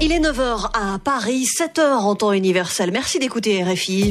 Il est 9h à Paris, 7h en temps universel. Merci d'écouter RFI.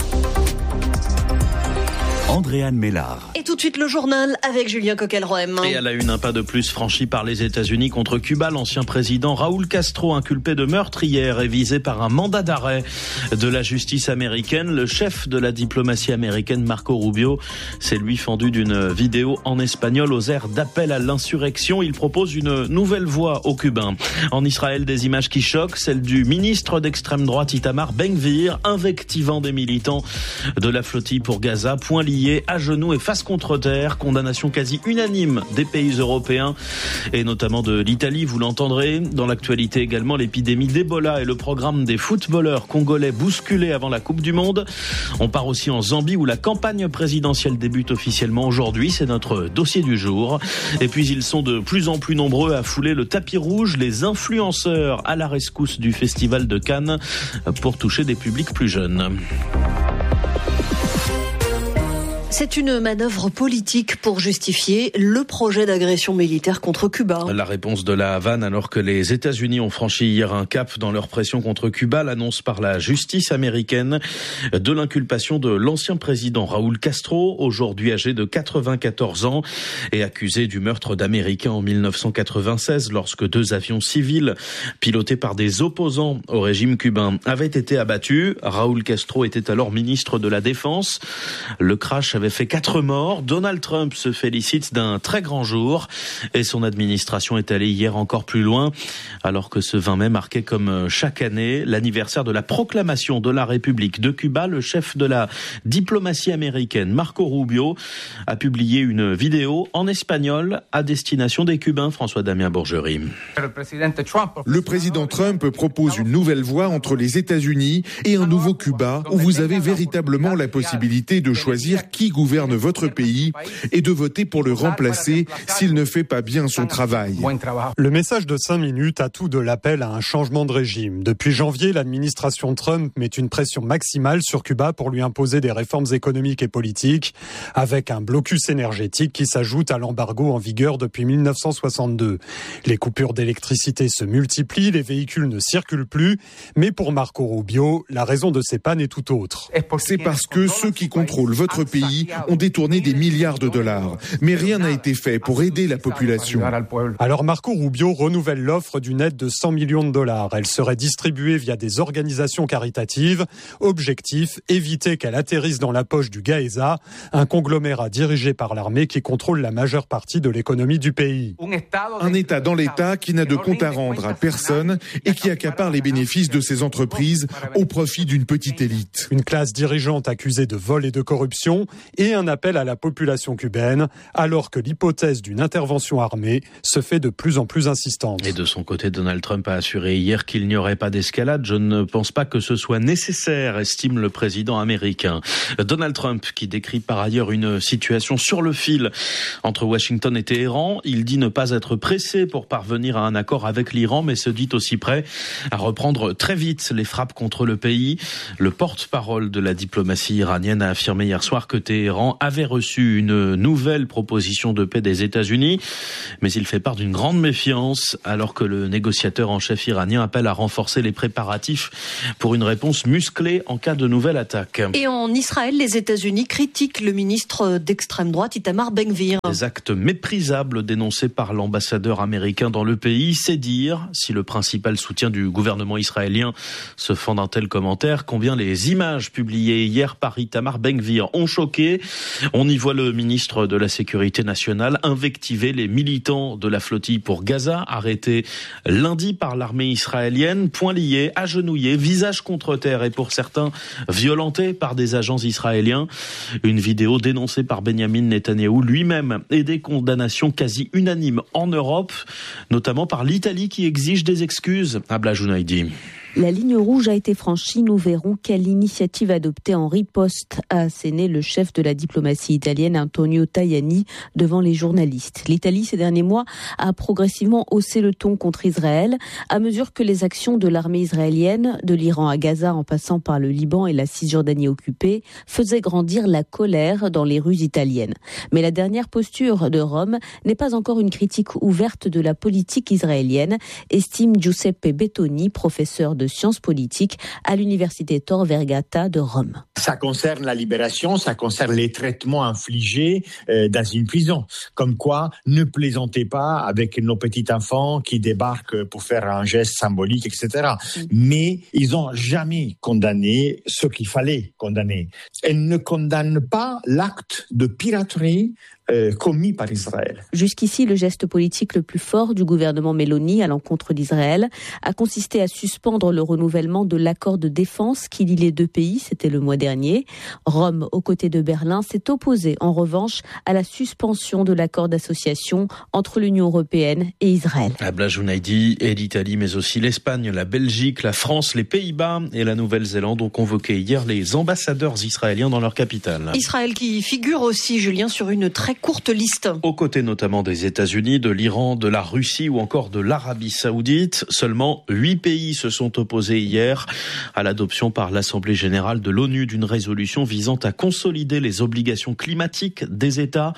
Andréane Mélard. Et tout de suite le journal avec Julien Coquelroem. Et à la une, un pas de plus franchi par les États-Unis contre Cuba. L'ancien président Raúl Castro, inculpé de meurtre hier, est visé par un mandat d'arrêt de la justice américaine. Le chef de la diplomatie américaine, Marco Rubio, s'est lui fendu d'une vidéo en espagnol aux airs d'appel à l'insurrection. Il propose une nouvelle voie aux Cubains. En Israël, des images qui choquent, celle du ministre d'extrême droite Itamar Ben-Gvir, invectivant des militants de la flottille pour Gaza, point lié à genoux et face contre terre. Condamnation quasi unanime des pays européens et notamment de l'Italie, vous l'entendrez. Dans l'actualité également, l'épidémie d'Ebola et le programme des footballeurs congolais bousculés avant la Coupe du Monde. On part aussi en Zambie où la campagne présidentielle débute officiellement aujourd'hui. C'est notre dossier du jour. Et puis ils sont de plus en plus nombreux à fouler le tapis rouge, les influenceurs à la rescousse du Festival de Cannes pour toucher des publics plus jeunes. C'est une manœuvre politique pour justifier le projet d'agression militaire contre Cuba. La réponse de la Havane alors que les États-Unis ont franchi hier un cap dans leur pression contre Cuba, l'annonce par la justice américaine de l'inculpation de l'ancien président Raúl Castro, aujourd'hui âgé de 94 ans et accusé du meurtre d'Américains en 1996 lorsque 2 avions civils pilotés par des opposants au régime cubain avaient été abattus. Raúl Castro était alors ministre de la Défense. Le crash avait fait 4 morts. Donald Trump se félicite d'un très grand jour et son administration est allée hier encore plus loin alors que ce 20 mai marquait comme chaque année l'anniversaire de la proclamation de la République de Cuba. Le chef de la diplomatie américaine, Marco Rubio, a publié une vidéo en espagnol à destination des Cubains. François-Damien Bourgerie. Le président Trump propose une nouvelle voie entre les États-Unis et un nouveau Cuba où vous avez véritablement la possibilité de choisir qui gouverne votre pays et de voter pour le remplacer s'il ne fait pas bien son travail. Le message de 5 minutes a tout de l'appel à un changement de régime. Depuis janvier, l'administration Trump met une pression maximale sur Cuba pour lui imposer des réformes économiques et politiques, avec un blocus énergétique qui s'ajoute à l'embargo en vigueur depuis 1962. Les coupures d'électricité se multiplient, les véhicules ne circulent plus, mais pour Marco Rubio, la raison de ces pannes est tout autre. C'est parce que ceux qui contrôlent votre pays ont détourné des milliards de dollars. Mais rien n'a été fait pour aider la population. Alors Marco Rubio renouvelle l'offre d'une aide de 100 millions de dollars. Elle serait distribuée via des organisations caritatives. Objectif, éviter qu'elle atterrisse dans la poche du Gaeza, un conglomérat dirigé par l'armée qui contrôle la majeure partie de l'économie du pays. Un État dans l'État qui n'a de compte à rendre à personne et qui accapare les bénéfices de ses entreprises au profit d'une petite élite. Une classe dirigeante accusée de vol et de corruption et un appel à la population cubaine, alors que l'hypothèse d'une intervention armée se fait de plus en plus insistante. Et de son côté, Donald Trump a assuré hier qu'il n'y aurait pas d'escalade. Je ne pense pas que ce soit nécessaire, estime le président américain. Donald Trump, qui décrit par ailleurs une situation sur le fil entre Washington et Téhéran, il dit ne pas être pressé pour parvenir à un accord avec l'Iran, mais se dit aussi prêt à reprendre très vite les frappes contre le pays. Le porte-parole de la diplomatie iranienne a affirmé hier soir que Téhéran avait reçu une nouvelle proposition de paix des États-Unis, mais il fait part d'une grande méfiance alors que le négociateur en chef iranien appelle à renforcer les préparatifs pour une réponse musclée en cas de nouvelle attaque. Et en Israël, les États-Unis critiquent le ministre d'extrême droite Itamar Ben-Gvir. Des actes méprisables dénoncés par l'ambassadeur américain dans le pays, c'est dire, si le principal soutien du gouvernement israélien se fend d'un tel commentaire, combien les images publiées hier par Itamar Ben-Gvir ont choqué. On y voit le ministre de la Sécurité nationale invectiver les militants de la flottille pour Gaza, arrêtés lundi par l'armée israélienne, poings liés, agenouillés, visage contre terre et pour certains violentés par des agents israéliens. Une vidéo dénoncée par Benyamin Netanyahou lui-même et des condamnations quasi unanimes en Europe, notamment par l'Italie qui exige des excuses. Abla Jounaidi. La ligne rouge a été franchie. Nous verrons quelle initiative adopter en riposte, a asséné le chef de la diplomatie italienne Antonio Tajani devant les journalistes. L'Italie, ces derniers mois, a progressivement haussé le ton contre Israël à mesure que les actions de l'armée israélienne, de l'Iran à Gaza en passant par le Liban et la Cisjordanie occupée, faisaient grandir la colère dans les rues italiennes. Mais la dernière posture de Rome n'est pas encore une critique ouverte de la politique israélienne, estime Giuseppe Bettoni, professeur de sciences politiques à l'université Tor Vergata de Rome. Ça concerne la libération, ça concerne les traitements infligés dans une prison. Comme quoi, ne plaisantez pas avec nos petits enfants qui débarquent pour faire un geste symbolique, etc. Mais ils n'ont jamais condamné ce qu'il fallait condamner. Ils ne condamnent pas l'acte de piraterie commis par Israël. Jusqu'ici, le geste politique le plus fort du gouvernement Meloni à l'encontre d'Israël a consisté à suspendre le renouvellement de l'accord de défense qui lie les deux pays, c'était le mois dernier. Rome, aux côtés de Berlin, s'est opposé en revanche à la suspension de l'accord d'association entre l'Union européenne et Israël. Abla Jounaidi et l'Italie, mais aussi l'Espagne, la Belgique, la France, les Pays-Bas et la Nouvelle-Zélande ont convoqué hier les ambassadeurs israéliens dans leur capitale. Israël qui figure aussi, Julien, sur une très courte liste. Aux côtés notamment des États-Unis, de l'Iran, de la Russie ou encore de l'Arabie Saoudite, seulement 8 pays se sont opposés hier à l'adoption par l'Assemblée générale de l'ONU d'une résolution visant à consolider les obligations climatiques des États.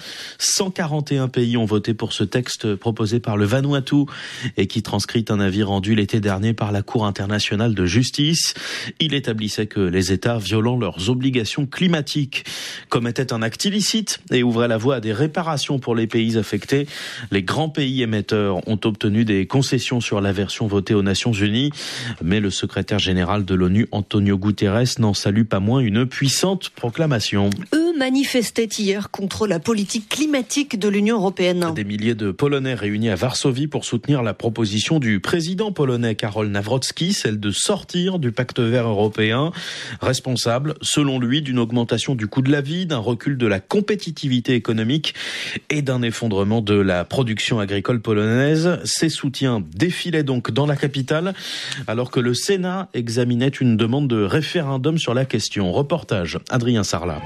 141 pays ont voté pour ce texte proposé par le Vanuatu et qui transcrit un avis rendu l'été dernier par la Cour internationale de justice. Il établissait que les États violant leurs obligations climatiques commettaient un acte illicite et ouvraient la voie à des réparations pour les pays affectés. Les grands pays émetteurs ont obtenu des concessions sur la version votée aux Nations Unies, mais le secrétaire général de l'ONU, Antonio Guterres, n'en salue pas moins une puissante proclamation. Eux manifestaient hier contre la politique climatique de l'Union européenne. Des milliers de Polonais réunis à Varsovie pour soutenir la proposition du président polonais Karol Nawrocki, celle de sortir du pacte vert européen, responsable, selon lui, d'une augmentation du coût de la vie, d'un recul de la compétitivité économique et d'un effondrement de la production agricole polonaise. Ces soutiens défilaient donc dans la capitale alors que le Sénat examinait une demande de référendum sur la question. Reportage, Adrien Sarlat.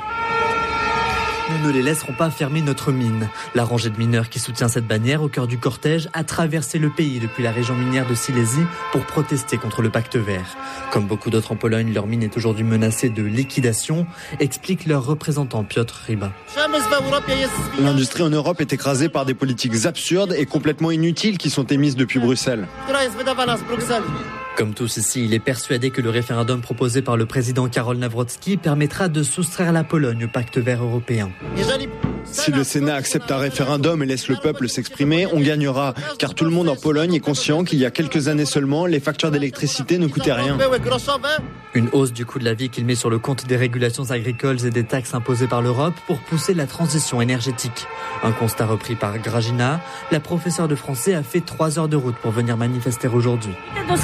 Nous ne les laisserons pas fermer notre mine. La rangée de mineurs qui soutient cette bannière au cœur du cortège a traversé le pays depuis la région minière de Silésie pour protester contre le pacte vert. Comme beaucoup d'autres en Pologne, leur mine est aujourd'hui menacée de liquidation, explique leur représentant Piotr Ryba. L'industrie en Europe est écrasée par des politiques absurdes et complètement inutiles qui sont émises depuis Bruxelles. Comme tous ici, il est persuadé que le référendum proposé par le président Karol Nawrocki permettra de soustraire la Pologne au pacte vert européen. Si le Sénat accepte un référendum et laisse le peuple s'exprimer, on gagnera. Car tout le monde en Pologne est conscient qu'il y a quelques années seulement, les factures d'électricité ne coûtaient rien. Une hausse du coût de la vie qu'il met sur le compte des régulations agricoles et des taxes imposées par l'Europe pour pousser la transition énergétique. Un constat repris par Grażyna. La professeure de français a fait 3 heures de route pour venir manifester aujourd'hui.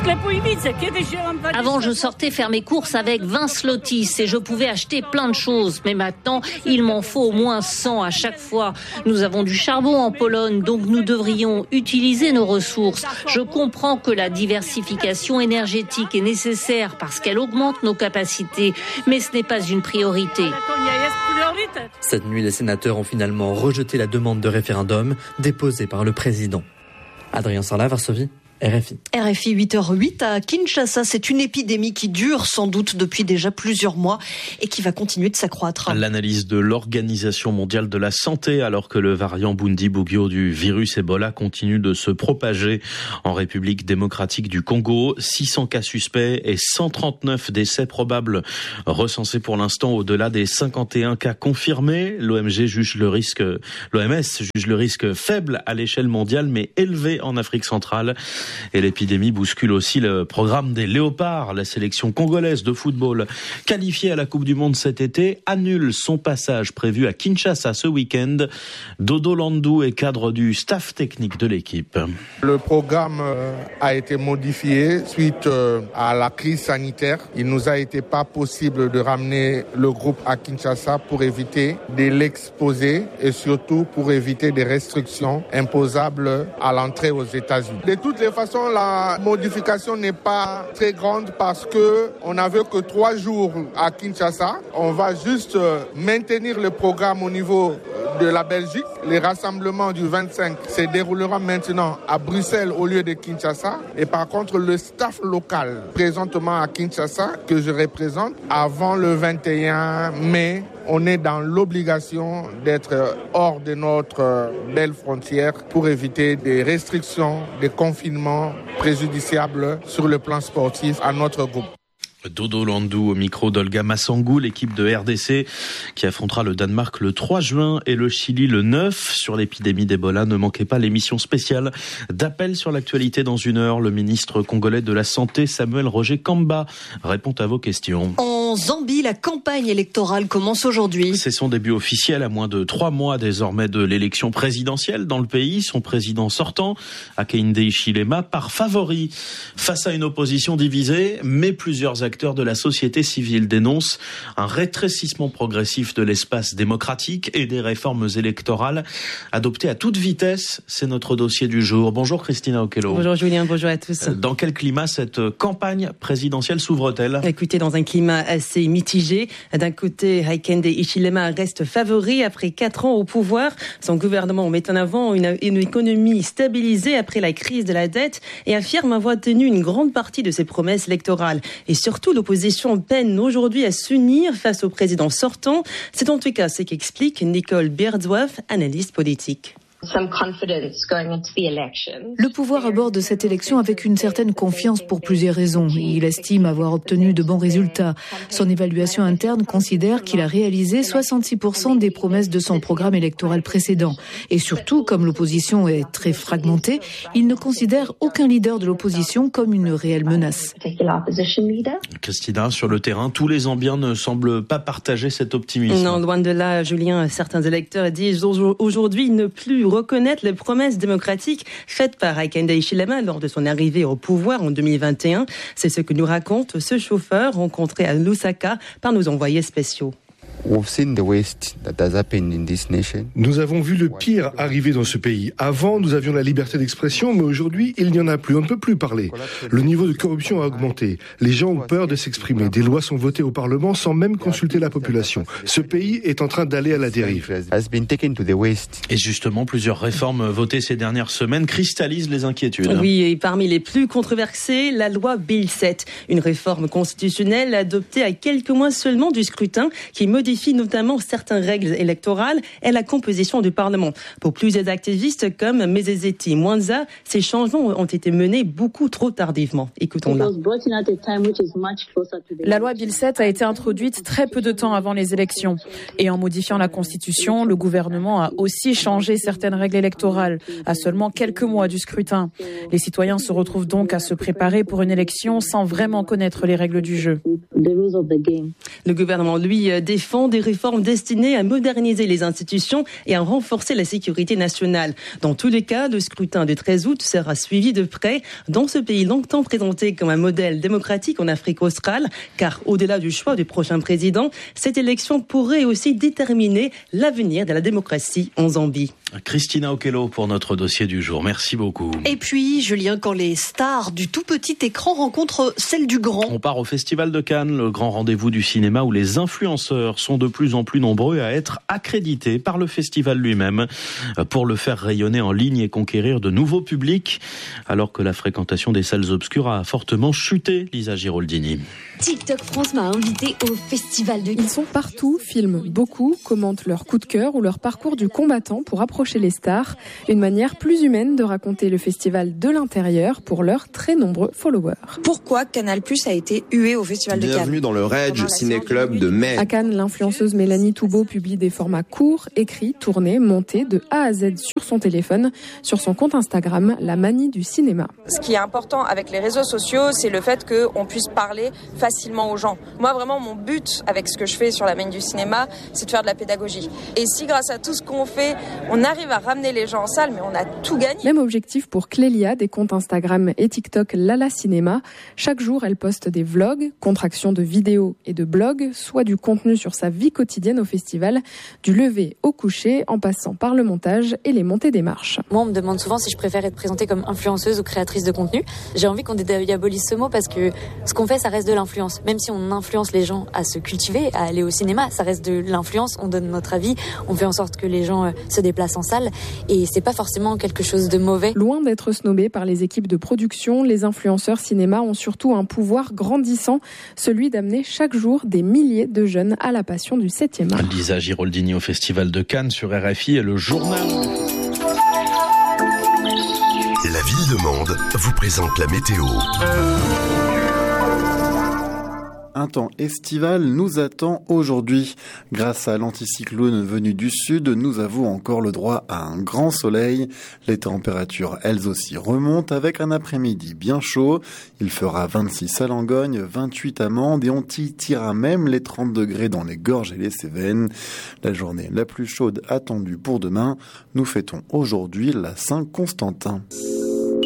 Avant, je sortais faire mes courses avec 20 zlotys et je pouvais acheter plein de choses. Mais maintenant, il m'en faut au moins 100 à chaque fois. Nous avons du charbon en Pologne, donc nous devrions utiliser nos ressources. Je comprends que la diversification énergétique est nécessaire parce qu'elle augmente nos capacités, mais ce n'est pas une priorité. Cette nuit, les sénateurs ont finalement rejeté la demande de référendum déposée par le président. Adrien Sarlat, Varsovie. RFI. RFI 8h08 à Kinshasa, c'est une épidémie qui dure sans doute depuis déjà plusieurs mois et qui va continuer de s'accroître. L'analyse de l'Organisation mondiale de la santé alors que le variant Bundibugyo du virus Ebola continue de se propager en République démocratique du Congo. 600 cas suspects et 139 décès probables recensés pour l'instant au-delà des 51 cas confirmés. L'OMS juge le risque faible à l'échelle mondiale mais élevé en Afrique centrale. Et l'épidémie bouscule aussi le programme des Léopards. La sélection congolaise de football, qualifiée à la Coupe du Monde cet été, annule son passage prévu à Kinshasa ce week-end. Dodo Landou est cadre du staff technique de l'équipe. Le programme a été modifié suite à la crise sanitaire. Il nous a été pas possible de ramener le groupe à Kinshasa pour éviter de l'exposer et surtout pour éviter des restrictions imposables à l'entrée aux États-Unis. De toutes les façon, la modification n'est pas très grande parce que on n'avait que 3 jours à Kinshasa. On va juste maintenir le programme au niveau de la Belgique. Les rassemblements du 25 se dérouleront maintenant à Bruxelles au lieu de Kinshasa. Et par contre, le staff local présentement à Kinshasa, que je représente, avant le 21 mai, on est dans l'obligation d'être hors de notre belle frontière pour éviter des restrictions, des confinements préjudiciables sur le plan sportif à notre groupe. Dodo Landou au micro d'Olga Massangou, l'équipe de RDC qui affrontera le Danemark le 3 juin et le Chili le 9 sur l'épidémie d'Ebola. Ne manquez pas l'émission spéciale d'Appel sur l'actualité dans 1 heure. Le ministre congolais de la Santé, Samuel Roger Kamba, répond à vos questions. En Zambie, la campagne électorale commence aujourd'hui. C'est son début officiel à moins de 3 mois désormais de l'élection présidentielle dans le pays. Son président sortant, Hakainde Hichilema, part favori face à une opposition divisée, mais plusieurs acteurs de la société civile dénoncent un rétrécissement progressif de l'espace démocratique et des réformes électorales adoptées à toute vitesse. C'est notre dossier du jour. Bonjour Christina Okello. Bonjour Julien, bonjour à tous. Dans quel climat cette campagne présidentielle s'ouvre-t-elle ? Écoutez, dans un climat assez mitigé. D'un côté, Hakainde Hichilema reste favori après 4 ans au pouvoir. Son gouvernement met en avant une économie stabilisée après la crise de la dette et affirme avoir tenu une grande partie de ses promesses électorales. Et surtout, l'opposition peine aujourd'hui à s'unir face au président sortant. C'est en tout cas ce qu'explique Nicole Beardsworth, analyste politique. Le pouvoir aborde cette élection avec une certaine confiance pour plusieurs raisons. Il estime avoir obtenu de bons résultats. Son évaluation interne considère qu'il a réalisé 66% des promesses de son programme électoral précédent. Et surtout, comme l'opposition est très fragmentée, il ne considère aucun leader de l'opposition comme une réelle menace. Christina, sur le terrain, tous les Zambiens ne semblent pas partager cet optimisme. Non, loin de là, Julien. Certains électeurs disent aujourd'hui ne plus reconnaître les promesses démocratiques faites par Hakainde Hichilema lors de son arrivée au pouvoir en 2021. C'est ce que nous raconte ce chauffeur rencontré à Lusaka par nos envoyés spéciaux. Nous avons vu le pire arriver dans ce pays. Avant, nous avions la liberté d'expression, mais aujourd'hui, il n'y en a plus. On ne peut plus parler. Le niveau de corruption a augmenté. Les gens ont peur de s'exprimer. Des lois sont votées au Parlement sans même consulter la population. Ce pays est en train d'aller à la dérive. Et justement, plusieurs réformes votées ces dernières semaines cristallisent les inquiétudes. Oui, et parmi les plus controversées, la loi Bill 7, une réforme constitutionnelle adoptée à quelques mois seulement du scrutin qui modifie notamment certaines règles électorales et la composition du Parlement. Pour plusieurs activistes comme Mezezeti Mwanza, ces changements ont été menés beaucoup trop tardivement. Écoutons-la. La loi Bill 7 a été introduite très peu de temps avant les élections. Et en modifiant la Constitution, le gouvernement a aussi changé certaines règles électorales à seulement quelques mois du scrutin. Les citoyens se retrouvent donc à se préparer pour une élection sans vraiment connaître les règles du jeu. Le gouvernement, lui, défend des réformes destinées à moderniser les institutions et à renforcer la sécurité nationale. Dans tous les cas, le scrutin du 13 août sera suivi de près dans ce pays longtemps présenté comme un modèle démocratique en Afrique australe, car au-delà du choix du prochain président, cette élection pourrait aussi déterminer l'avenir de la démocratie en Zambie. Christina Okello pour notre dossier du jour. Merci beaucoup. Et puis, Julien, quand les stars du tout petit écran rencontrent celles du grand. On part au Festival de Cannes, le grand rendez-vous du cinéma où les influenceurs sont de plus en plus nombreux à être accrédités par le festival lui-même pour le faire rayonner en ligne et conquérir de nouveaux publics, alors que la fréquentation des salles obscures a fortement chuté. Lisa Giroldini. TikTok France m'a invité au Festival de Cannes. Ils sont partout, filment beaucoup, commentent leur coup de cœur ou leur parcours du combattant pour approcher les stars. Une manière plus humaine de raconter le festival de l'intérieur pour leurs très nombreux followers. Pourquoi Canal+ a été hué au Festival de Cannes ? Bienvenue dans le Rage Ciné-Club de mai. À Cannes, l'influenceuse Mélanie Toubeau publie des formats courts, écrits, tournés, montés de A à Z sur son téléphone, sur son compte Instagram, La Manie du cinéma. Ce qui est important avec les réseaux sociaux, c'est le fait qu'on puisse parler facilement aux gens. Moi, vraiment, mon but avec ce que je fais sur La Manie du cinéma, c'est de faire de la pédagogie. Et si grâce à tout ce qu'on fait, on arrive à ramener les gens en salle, mais on a tout gagné. Même objectif pour Clélia, des comptes Instagram et TikTok Lala Cinéma. Chaque jour, elle poste des vlogs, contractions de vidéos et de blogs, soit du contenu sur sa sa vie quotidienne au festival, du lever au coucher, en passant par le montage et les montées des marches. Moi, on me demande souvent si je préfère être présentée comme influenceuse ou créatrice de contenu. J'ai envie qu'on dédiabolise ce mot parce que ce qu'on fait, ça reste de l'influence. Même si on influence les gens à se cultiver, à aller au cinéma, ça reste de l'influence. On donne notre avis, on fait en sorte que les gens se déplacent en salle et c'est pas forcément quelque chose de mauvais. Loin d'être snobés par les équipes de production, les influenceurs cinéma ont surtout un pouvoir grandissant, celui d'amener chaque jour des milliers de jeunes à la passion du 7e art. Lisa Giroldini au Festival de Cannes sur RFI et le journal. La ville de Mende vous présente la météo. Un temps estival nous attend aujourd'hui. Grâce à l'anticyclone venu du sud, nous avons encore le droit à un grand soleil. Les températures, elles aussi, remontent avec un après-midi bien chaud. Il fera 26 à Langogne, 28 à Mende et on titillera même les 30 degrés dans les Gorges et les Cévennes. La journée la plus chaude attendue pour demain. Nous fêtons aujourd'hui la Saint-Constantin.